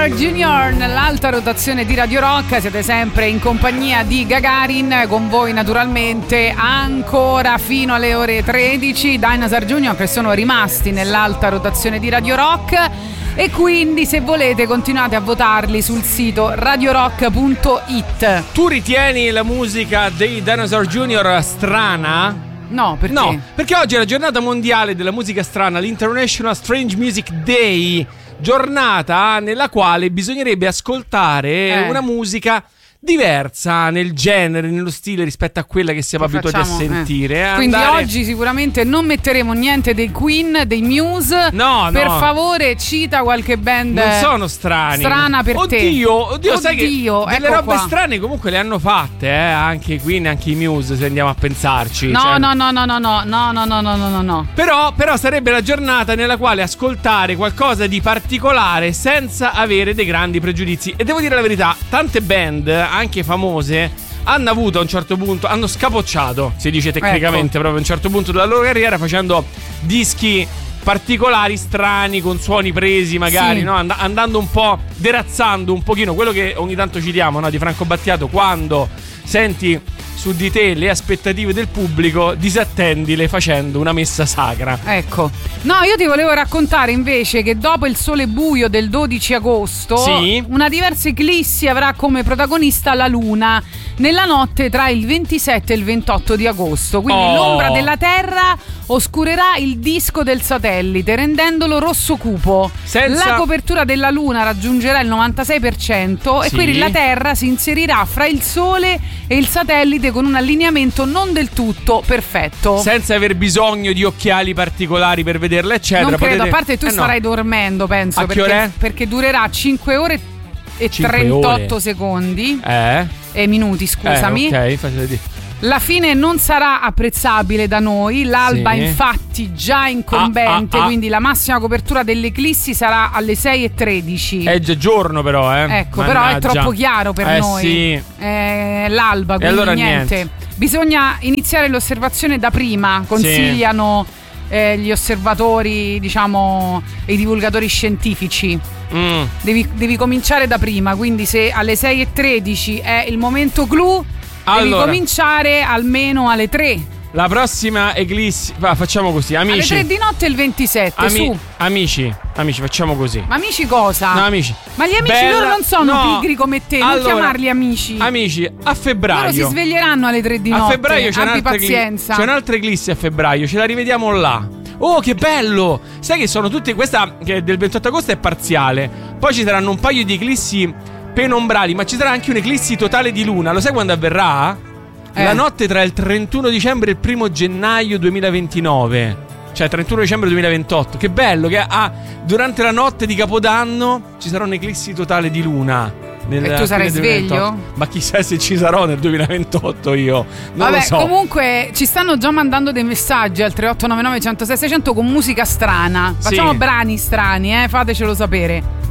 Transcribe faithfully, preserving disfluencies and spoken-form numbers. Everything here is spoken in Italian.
Dinosaur Junior nell'alta rotazione di Radio Rock. Siete sempre in compagnia di Gagarin, con voi naturalmente ancora fino alle ore tredici. Dinosaur Junior che sono rimasti nell'alta rotazione di Radio Rock, e quindi se volete continuate a votarli sul sito radio rock punto it. Tu ritieni la musica dei Dinosaur Junior strana? No, perché? No, perché oggi è la giornata mondiale della musica strana, l'International Strange Music Day, giornata nella quale bisognerebbe ascoltare eh. una musica diversa nel genere, nello stile rispetto a quella che siamo che abituati facciamo, a sentire. Eh. Eh, Quindi andare... oggi sicuramente non metteremo niente dei Queen, dei Muse. No, per no. favore, cita qualche band. Non sono strani. Strana per oddio, te. Oddio, oddio, sai che Oddio, delle ecco robe qua. strane comunque le hanno fatte, eh, anche i Queen, anche i Muse, se andiamo a pensarci. No, cioè... no, no, no, no, no, no, no, no, no, no, no. Però, però sarebbe la giornata nella quale ascoltare qualcosa di particolare senza avere dei grandi pregiudizi. E devo dire la verità, tante band, anche famose, hanno avuto a un certo punto, hanno scapocciato, si dice tecnicamente, ecco. proprio a un certo punto della loro carriera, facendo dischi particolari, strani, con suoni presi magari, sì. no? And- andando un po', derazzando un pochino quello che ogni tanto citiamo, no? Di Franco Battiato, quando senti su di te le aspettative del pubblico, disattendile facendo una messa sacra. Ecco. No, io ti volevo raccontare invece che dopo il sole buio del dodici agosto, sì. una diversa eclissi avrà come protagonista la Luna nella notte tra il ventisette e il ventotto di agosto. Quindi oh. l'ombra della Terra oscurerà il disco del satellite, rendendolo rosso cupo. Senza... La copertura della Luna raggiungerà il novantasei per cento, sì. e quindi la Terra si inserirà fra il Sole e il satellite con un allineamento non del tutto perfetto. Senza aver bisogno di occhiali particolari per vederla, eccetera. Non credo, potete... a parte tu eh starai no. dormendo, penso. A che perché, ore? perché durerà cinque ore e cinque trentotto ore. secondi. Eh? E minuti, scusami. Eh, ok, facete dire. La fine non sarà apprezzabile da noi. L'alba sì. infatti già incombente, ah, ah, ah. quindi la massima copertura dell'eclissi sarà alle sei e tredici. È già giorno però, eh. Ecco, Mannaggia. però è troppo chiaro per eh, noi. Sì. È l'alba, quindi allora niente. niente. Bisogna iniziare l'osservazione da prima, consigliano sì. eh, gli osservatori, diciamo, i divulgatori scientifici. Mm. Devi, devi cominciare da prima, quindi se alle sei e tredici è il momento clou, devi allora. cominciare almeno alle tre. La prossima eclissi, va, facciamo così, amici. Alle tre di notte il ventisette, Ami- su. Amici, amici, facciamo così. Ma amici cosa? No, amici. Ma gli amici Bella... loro non sono no. pigri come te, allora, non chiamarli amici. Amici, a febbraio. Loro si sveglieranno alle tre di notte. A febbraio c'è Abbi un'altra, pazienza. Eclissi, c'è un'altra eclissi a febbraio, ce la rivediamo là. Oh, che bello! Sai che sono tutte, questa che è del ventotto agosto è parziale. Poi ci saranno un paio di eclissi penombrali, ma ci sarà anche un'eclissi totale di luna. Lo sai quando avverrà? Eh. La notte tra il trentuno dicembre e il primo gennaio duemilaventinove. Cioè trentuno dicembre duemilaventotto. Che bello che ah, durante la notte di Capodanno ci sarà un'eclissi totale di luna. Nel, E tu sarai sveglio? Ma chissà se ci sarò nel duemilaventotto io. Non Vabbè, lo so. comunque ci stanno già mandando dei messaggi al tre otto nove nove uno zero sei sei zero zero con musica strana. Facciamo sì. brani strani, eh, fatecelo sapere.